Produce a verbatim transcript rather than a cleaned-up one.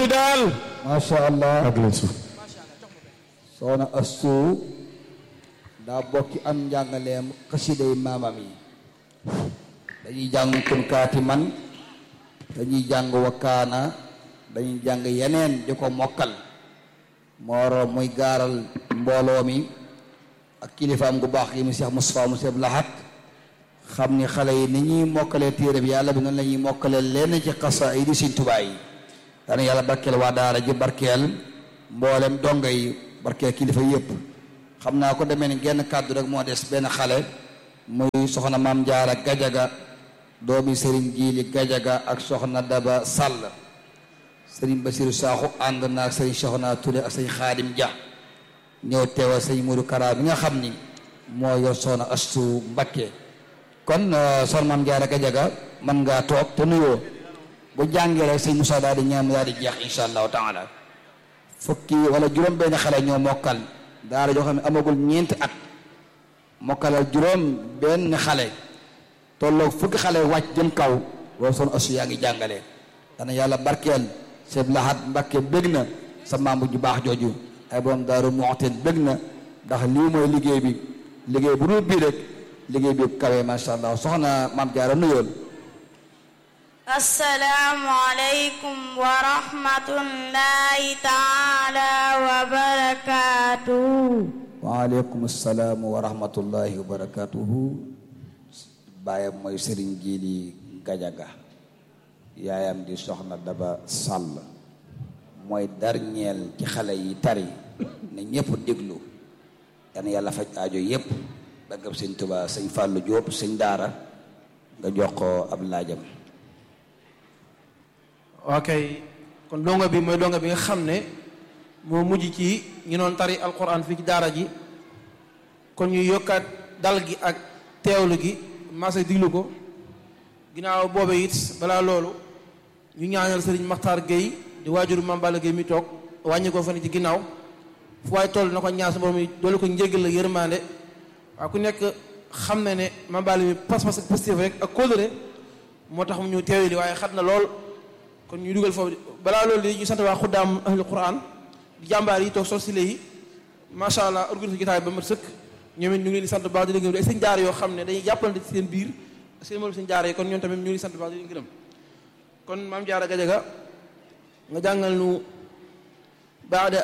bi daal macha allah ak leen suuf soxna Astou daa bokki am njàngaleem xasiday maamam yi dañuy jàng kun kaati man dañuy jàng wakkaana dañuy jàng yeneen di ko mokkal mooro muy gaaral mbooloo mi ak kilifaam gu baax yi mu Cheikh Moustapha mu Cheikh Lahat xam ni xale yi ni ñuy mokkalee téere bi yàlla bi noonu la ñuy mokkalee lenn ci xasa yi di Sëñ Tuubaa yi dana yàlla barkeel waa daara ji barkeel mboolem donga yi barkeel kilifa yëpp xam naa ko demee ni genn kàddu rek moo des benn xale muy soxna Maam Jaara Gajaga doomi Sëriñ Jiili Gajaga ak soxna Daba Sàll Sëriñ Basiru Saaxu ànd na ak Sëriñ Soxna Ture ak Sëriñ Xaadim Dia ñëw teewal Sëriñ Moodu Kara bi nga xam ni moo yor soxna Astou Mbakke kon soxna Maam Jaara Gajaga mën ngaa toog te nuyoo bu jàngee rek Sëriñ Moussa daal di ñaan daal di jeex insha allahu taala fukki wala juróom benn xale ñoo mokkal daara joo xam ne amagul ñeenti at mokkalal juróom benn xale tolloog fukki xale wàcc jëm kaw loolu soxna Astou yaa ngi jàngale dana yàlla barkeel Sëñ Lahat Mbakke bëgg na sa maam ju baax jooju ay borom Daaru Muxti bëgg na ndax lii mooy liggéey bi liggéey bu dul bii rek liggéey bi kawe macha allah soxna Maam Jaara nuyool assalaamu aleykum wa rahmatullahi taala wa barakaatuhu waaleykum salaam wa rahmatullahi wa barakaatuhu baayam mooy Sëriñ Jiili Gajaga yaayam di soxna Daba Sàll mooy darñeel ci xale yi tari ne ñëpp déglu yan yàlla faj aajo yëpp bagab Sëñ Tuubaa Sëñ Fàllu Jóob sëñ daara nga jox ko ab laajam. ok kon donga bi mooy donga bi nga xam ne moo mujj ci ñu doon tari alquran fii ci daara ji kon ñu yokkaat dal gi ak teewlu gi maasa diglu ko ginnaaw boobe it balaa loolu ñu ñaanal sëriñ Maxtaar Gueye di waajuru Mame Balla Gueye mi toog wàññi ko fan ci ginnaaw fu waaye toll na ko ñaan sa borom yi doolu ko njéggal la yërmande waaw ku nekk xam ne ne Mame Balla mi pas-pas ak positif rek ak kóllëre moo tax mu ñu teewi li waaye xat na lool kon ñu dugal foofu balaa loolu di ñu sant waa xuddaam ahlu quran di jàmbaar yi toog sol si léegi macha allah organisé gitaay ba mat sëkk ñoom it ñu ngi leen di sant baax di leen gërëm ay seen jaar yoo xam ne dañuy jàppalante ci seen biir seen moom seen jaar yi kon ñoom tamit ñu ngi sant baax di leen gërëm kon Maam Jaara Gajaga nga jàngal nu baada